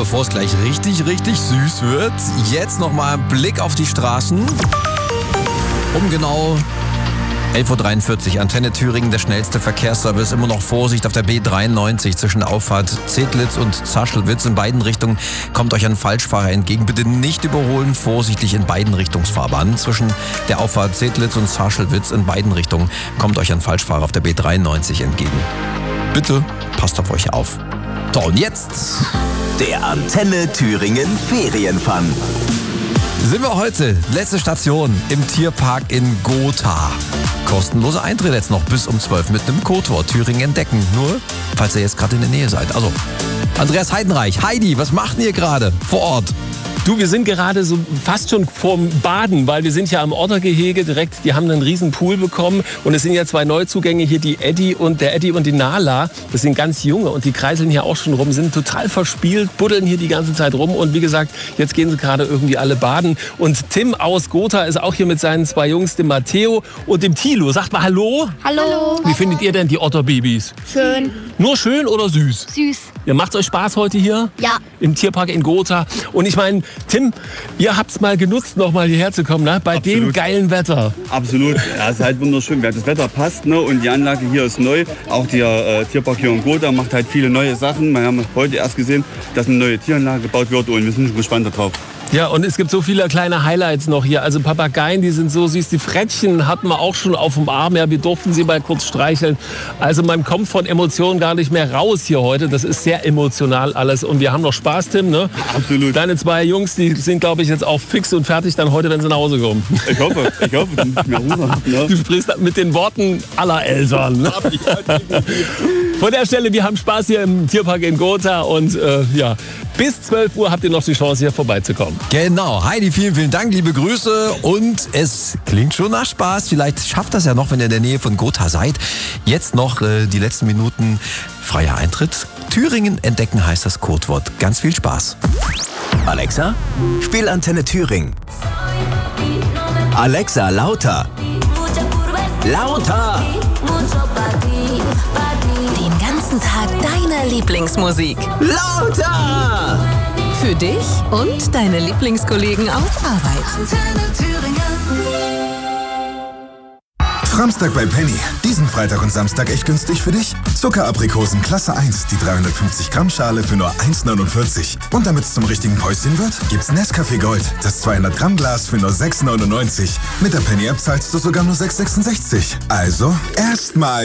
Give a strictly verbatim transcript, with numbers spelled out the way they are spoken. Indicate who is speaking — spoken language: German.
Speaker 1: bevor es gleich richtig, richtig süß wird, jetzt nochmal ein Blick auf die Straßen. Um genau elf Uhr dreiundvierzig, Antenne Thüringen, der schnellste Verkehrsservice. Immer noch Vorsicht auf der B dreiundneunzig zwischen Auffahrt Zedlitz und Zaschelwitz. In beiden Richtungen kommt euch ein Falschfahrer entgegen. Bitte nicht überholen, vorsichtig in beiden Richtungsfahrbahnen. Zwischen der Auffahrt Zedlitz und Zaschelwitz in beiden Richtungen kommt euch ein Falschfahrer auf der B dreiundneunzig entgegen. Bitte passt auf euch auf. So, und jetzt
Speaker 2: der Antenne Thüringen Ferienfun.
Speaker 1: Sind wir heute, letzte Station im Tierpark in Gotha. Kostenloser Eintritt jetzt noch bis um zwölf mit einem Kotor Thüringen entdecken. Nur, falls ihr jetzt gerade in der Nähe seid. Also, Andreas Heidenreich, Heidi, was macht ihr gerade vor Ort?
Speaker 3: Du, wir sind gerade so fast schon vorm Baden, weil wir sind ja am Ottergehege direkt. Die haben einen riesen Pool bekommen und es sind ja zwei Neuzugänge hier, die Eddie und der Eddie und die Nala. Das sind ganz junge und die kreiseln hier auch schon rum, sind total verspielt, buddeln hier die ganze Zeit rum und wie gesagt, jetzt gehen sie gerade irgendwie alle baden. Und Tim aus Gotha ist auch hier mit seinen zwei Jungs, dem Matteo und dem Thilo. Sagt mal Hallo.
Speaker 4: Hallo.
Speaker 3: Wie findet ihr denn die Otterbabys?
Speaker 4: Schön.
Speaker 3: Nur schön oder süß?
Speaker 4: Süß.
Speaker 3: Ja, macht's euch Spaß heute hier?
Speaker 4: Ja.
Speaker 3: Im Tierpark in Gotha. Und ich meine, Tim, ihr habt's mal genutzt, noch mal hierher zu kommen, ne? Bei
Speaker 5: Absolut.
Speaker 3: dem geilen Wetter.
Speaker 5: Absolut. Ja, es ist halt wunderschön. Das Wetter passt, ne? Und die Anlage hier ist neu. Auch der äh, Tierpark hier in Gotha macht halt viele neue Sachen. Wir haben heute erst gesehen, dass eine neue Tieranlage gebaut wird und wir sind schon gespannt darauf.
Speaker 3: Ja, und es gibt so viele kleine Highlights noch hier. Also Papageien, die sind so süß. Die Frettchen hatten wir auch schon auf dem Arm. Ja, wir durften sie mal kurz streicheln. Also man kommt von Emotionen gar nicht mehr raus hier heute. Das ist sehr emotional alles. Und wir haben noch Spaß, Tim, ne?
Speaker 5: Absolut.
Speaker 3: Deine zwei Jungs, die sind, glaube ich, jetzt auch fix und fertig dann heute, wenn sie nach Hause kommen.
Speaker 5: Ich hoffe, ich hoffe, du bist mehr Ruhe. Ne?
Speaker 3: Du sprichst mit den Worten aller Eltern. Ne? Von der Stelle, wir haben Spaß hier im Tierpark in Gotha. Und äh, ja, bis zwölf Uhr habt ihr noch die Chance, hier vorbeizukommen.
Speaker 1: Genau, Heidi, vielen, vielen Dank, liebe Grüße und es klingt schon nach Spaß. Vielleicht schafft das ja noch, wenn ihr in der Nähe von Gotha seid. Jetzt noch äh, die letzten Minuten freier Eintritt. Thüringen entdecken heißt das Codewort. Ganz viel Spaß.
Speaker 2: Alexa, spiel Antenne Thüringen. Alexa, lauter. Lauter.
Speaker 6: Den ganzen Tag deine Lieblingsmusik.
Speaker 2: Lauter.
Speaker 6: Für dich und deine Lieblingskollegen auf Arbeit.
Speaker 7: Samstag bei Penny. Diesen Freitag und Samstag echt günstig für dich. Zuckeraprikosen Klasse eins, die dreihundertfünfzig Gramm Schale für nur eins neunundvierzig. Und damit es zum richtigen Päuschen wird, gibt's Nescafé Gold, das zweihundert Gramm Glas für nur sechs neunundneunzig. Mit der Penny App zahlst du sogar nur sechs sechsundsechzig. Also erstmal